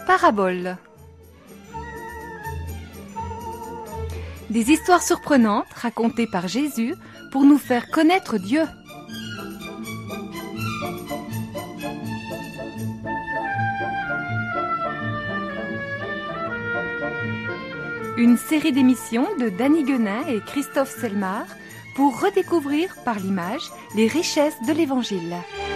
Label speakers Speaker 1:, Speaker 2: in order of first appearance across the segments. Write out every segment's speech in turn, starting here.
Speaker 1: paraboles. Des histoires surprenantes racontées par Jésus pour nous faire connaître Dieu. Une série d'émissions de Danny Guenin et Christophe Selmar pour redécouvrir par l'image les richesses de l'Évangile.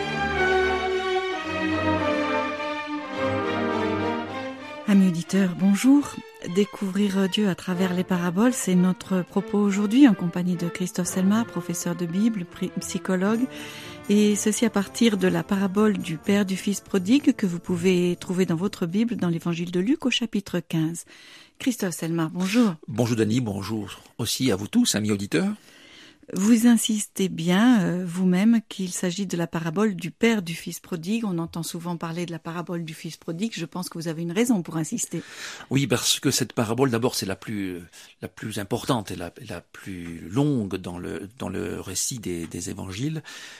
Speaker 2: Amis auditeurs, bonjour. Découvrir Dieu à travers les paraboles, c'est notre propos aujourd'hui en compagnie de Christophe Selmar, professeur de Bible, psychologue, et ceci à partir de la parabole du Père du Fils prodigue que vous pouvez trouver dans votre Bible dans l'Évangile de Luc au chapitre 15. Christophe Selmar, bonjour.
Speaker 3: Bonjour Dany, bonjour aussi à vous tous, amis auditeurs.
Speaker 2: Vous insistez bien, vous-même, qu'il s'agit de la parabole du Père du Fils prodigue. On entend souvent parler de la parabole du Fils prodigue. Je pense que vous avez une raison pour insister.
Speaker 3: Oui, parce que cette parabole, d'abord, c'est la plus importante et la plus longue dans le récit des évangiles.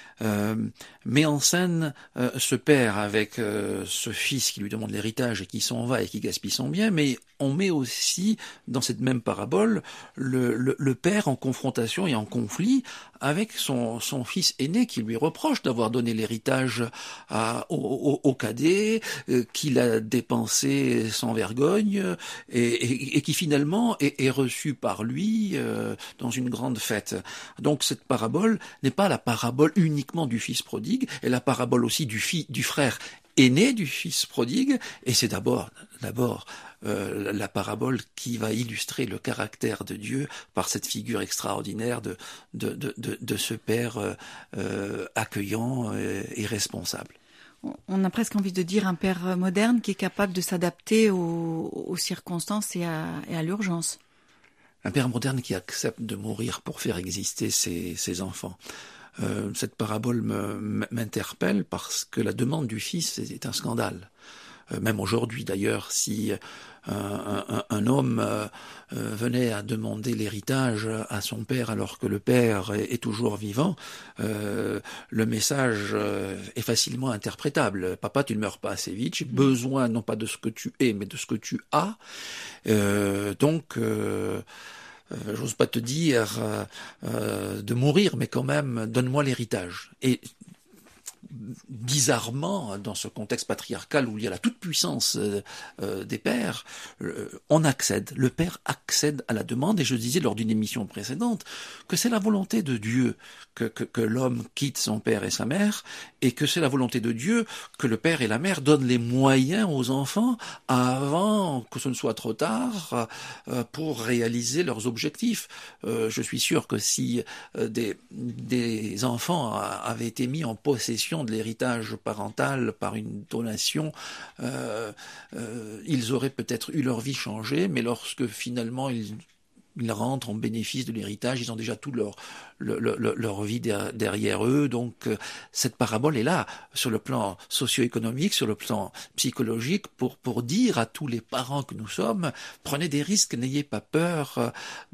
Speaker 3: Met en scène ce père avec ce fils qui lui demande l'héritage et qui s'en va et qui gaspille son bien, mais on met aussi dans cette même parabole le père en confrontation et en conflit avec son fils aîné qui lui reproche d'avoir donné l'héritage au cadet, qu'il a dépensé sans vergogne et qui finalement est reçu par lui dans une grande fête. Donc cette parabole n'est pas la parabole uniquement du fils prodigue, et la parabole aussi du frère aîné du fils prodigue, et c'est d'abord la parabole qui va illustrer le caractère de Dieu par cette figure extraordinaire de ce père accueillant et responsable.
Speaker 2: On a presque envie de dire un père moderne qui est capable de s'adapter aux circonstances et à l'urgence.
Speaker 3: Un père moderne qui accepte de mourir pour faire exister ses enfants. Cette parabole m'interpelle parce que la demande du fils est un scandale. Même aujourd'hui d'ailleurs, si un homme venait à demander l'héritage à son père alors que le père est toujours vivant, le message est facilement interprétable. Papa, tu ne meurs pas assez vite, j'ai besoin non pas de ce que tu es, mais de ce que tu as. J'ose pas te dire de mourir, mais quand même, donne-moi l'héritage. Et bizarrement, dans ce contexte patriarcal où il y a la toute-puissance des pères, on accède, le père accède à la demande, et je disais lors d'une émission précédente que c'est la volonté de Dieu que l'homme quitte son père et sa mère, et que c'est la volonté de Dieu que le père et la mère donnent les moyens aux enfants avant que ce ne soit trop tard pour réaliser leurs objectifs. Je suis sûr que si des enfants avaient été mis en possession de l'héritage parental par une donation, ils auraient peut-être eu leur vie changée, mais lorsque finalement ils rentrent en bénéfice de l'héritage, ils ont déjà tout leur vie derrière eux. Donc cette parabole est là, sur le plan socio-économique, sur le plan psychologique, pour dire à tous les parents que nous sommes, prenez des risques, n'ayez pas peur